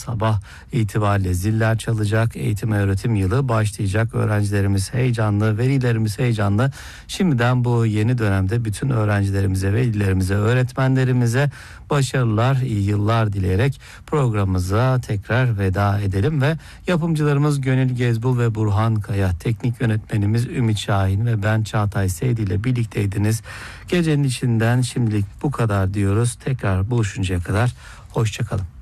sabah itibariyle ziller çalacak. Eğitim öğretim yılı başlayacak. Öğrencilerimiz heyecanlı, velilerimiz heyecanlı. Şimdiden bu yeni dönemde bütün öğrencilerimize, velilerimize, öğretmenlerimize başarılar, iyi yıllar dileyerek programımıza tekrar veda edelim ve yapımcılarımız Gönül Gezbul ve Burhan Kaya, teknik yönetmenimiz Ümit Şahin ve ben Çağatay Seydi ile birlikteydiniz. Gecenin içinden şimdilik bu kadar diyoruz. Tekrar buluşuncaya kadar hoşça kalın.